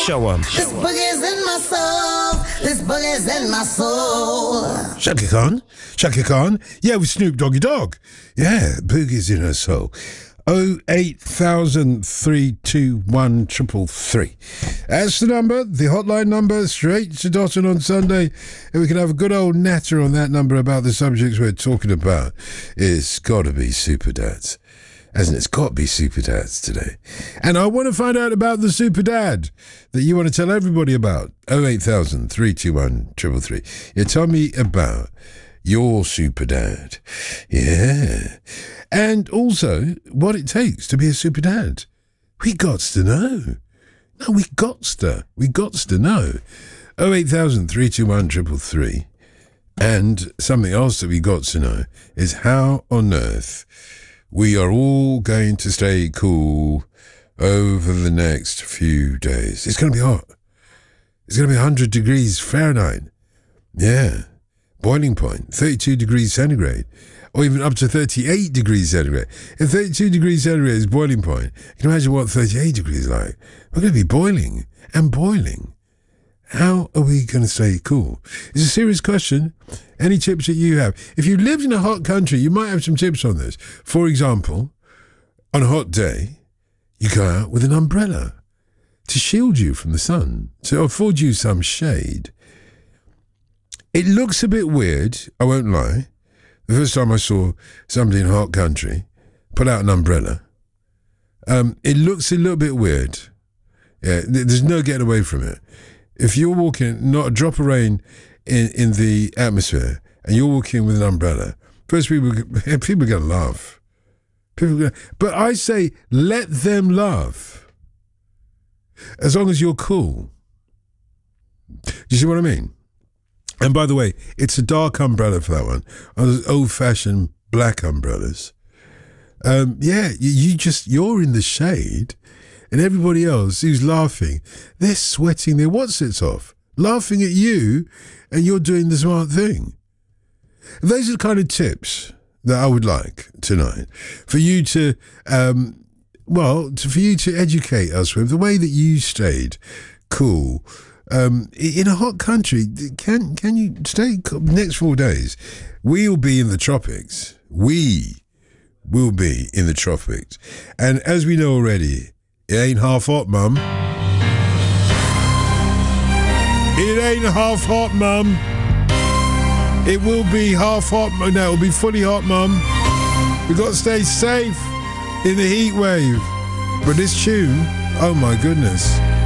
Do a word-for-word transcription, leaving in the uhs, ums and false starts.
Show 'em. This boogie's in my soul. This boogie's in my soul. Shaka Khan. Shaka Khan. Yeah, with Snoop Doggy Dogg. Yeah, boogie's in her soul. oh eight thousand, three two one, triple three. That's the number, the hotline number, straight to Dotton on Sunday. And we can have a good old natter on that number about the subjects we're talking about. It's got to be Super Dads. Hasn't it? It's got to be Super Dads today. And I want to find out about the Super Dad that you want to tell everybody about. oh eight thousand, three two one, triple three. Yeah, tell me about your Super Dad. Yeah. And also what it takes to be a Super Dad. We gots to know. No, we gots to. We gots to know. oh eight thousand, three two one, triple three. And something else that we got to know is how on earth we are all going to stay cool over the next few days. It's going to be hot. It's going to be one hundred degrees Fahrenheit. Yeah. Boiling point, thirty-two degrees centigrade. Or even up to thirty-eight degrees centigrade. If thirty-two degrees centigrade is boiling point, you can imagine what thirty-eight degrees is like. We're going to be boiling and boiling. How are we going to stay cool? It's a serious question. Any tips that you have? If you lived in a hot country, you might have some tips on this. For example, on a hot day, you go out with an umbrella to shield you from the sun, to afford you some shade. It looks a bit weird, I won't lie. The first time I saw somebody in a hot country pull out an umbrella, um, it looks a little bit weird. Yeah, there's no getting away from it. If you're walking, not a drop of rain in, in the atmosphere, and you're walking with an umbrella, first people people are going to laugh. People are gonna, but I say, let them laugh. As long as you're cool. Do you see what I mean? And by the way, it's a dark umbrella for that one. Those old-fashioned black umbrellas. Um, yeah, you, you just, you're in the shade. And everybody else who's laughing, they're sweating their whatsits off, laughing at you, and you're doing the smart thing. Those are the kind of tips that I would like tonight for you to, um, well, to, for you to educate us with the way that you stayed cool um, in a hot country. Can can you stay cool? Next four days? We'll be in the tropics. We will be in the tropics, and as we know already. It ain't half hot, Mum. It ain't half hot, Mum. It will be half hot. No, it'll be fully hot, Mum. We've got to stay safe in the heat wave. But this tune, oh my goodness.